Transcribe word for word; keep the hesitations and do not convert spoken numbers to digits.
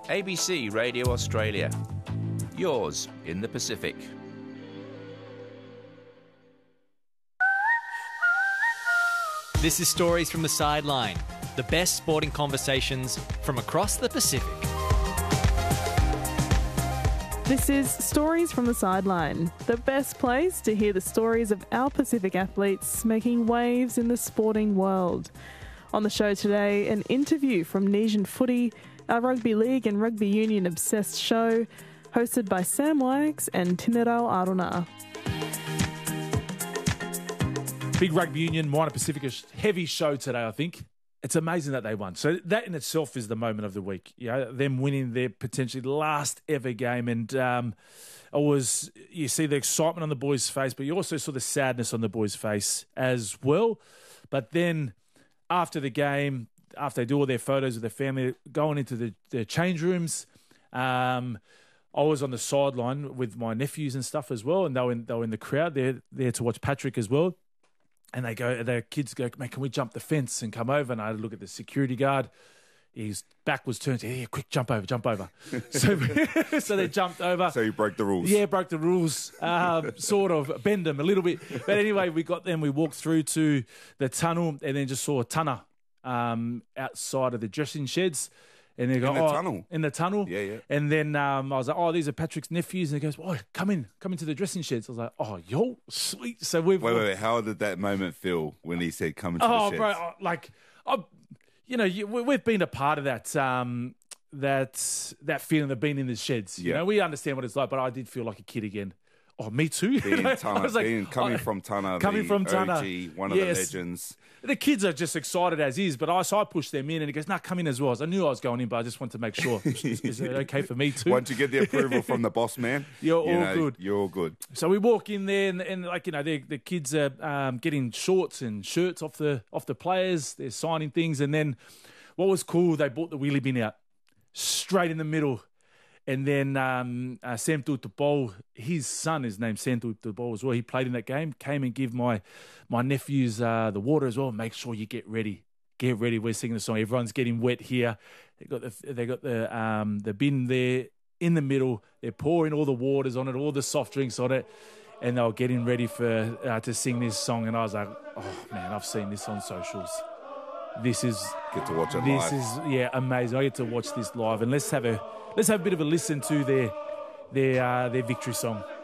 A B C Radio Australia. Yours in the Pacific. This is Stories from the Sideline, the best sporting conversations from across the Pacific. This is Stories from the Sideline, the best place to hear the stories of our Pacific athletes making waves in the sporting world. On the show today, an interview from Nesian Footy, our rugby league and rugby union obsessed show, hosted by Sam Wags and Tinirao Aruna. Big rugby union, Moana Pacifica heavy show today, I think. It's amazing that they won. So that in itself is the moment of the week. You know, them winning their potentially last ever game. And um, it was, you see the excitement on the boys' face, but you also saw the sadness on the boys' face as well. But then after the game, after they do all their photos of their family, going into the, the change rooms, um, I was on the sideline with my nephews and stuff as well, and they were in, they were in the crowd. They're there to watch Patrick as well. And they go, their kids go, mate, can we jump the fence and come over? And I had a look at the security guard. His back was turned. Yeah, yeah, quick, jump over, jump over. So, so they jumped over. So you broke the rules. Yeah, broke the rules. Um, sort of bend them a little bit. But anyway, we got them. We walked through to the tunnel and then just saw a tunner um, outside of the dressing sheds. And they go, in the oh, tunnel? In the tunnel. Yeah, yeah. And then um, I was like, oh, these are Patrick's nephews. And he goes, oh, come in, come into the dressing sheds. I was like, oh, yo, sweet. So we've... Wait, wait, wait. How did that moment feel when he said, come into oh, the sheds? bro, oh, like, I, you know, you, we- we've been a part of that, um, that, that feeling of being in the sheds. You Yeah. know, we understand what it's like, but I did feel like a kid again. Oh, me too. Being I Tana, was like, being, coming oh, from Tana, coming the from Tana. O G, one of Yes. the legends. The kids are just excited as is, but I, so I pushed them in and he goes, nah, come in as well. So I knew I was going in, but I just wanted to make sure. is, is it okay for me too? Once you get the approval from the boss man, You're you all know, good. You're all good. So we walk in there and, and like, you know, the the kids are um, getting shorts and shirts off the off the players. They're signing things. And then what was cool, they brought the wheelie bin out straight in the middle. And then um, uh, Sam Tutupou, his son is named Sam Tutupou as well. He played in that game, came and give my my nephews uh, the water as well. Make sure you get ready. Get ready. We're singing the song. Everyone's getting wet here. They got the they got the um, the bin there in the middle. They're pouring all the waters on it, all the soft drinks on it, and they were getting ready for uh, to sing this song. And I was like, oh man, I've seen this on socials. This is Get to watch it this live. is yeah amazing. I get to watch this live, and let's have a let's have a bit of a listen to their their uh, their victory song.